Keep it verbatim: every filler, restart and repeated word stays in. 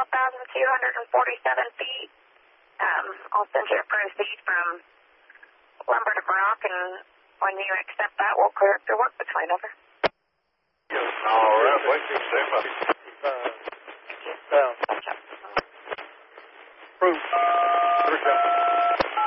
twelve thousand two hundred forty-seven feet. Um, I'll send you a proceed from lumber to Brock, and when you accept that, we'll clear up your work between, over. All right, thank you, stand by. Down. Approved.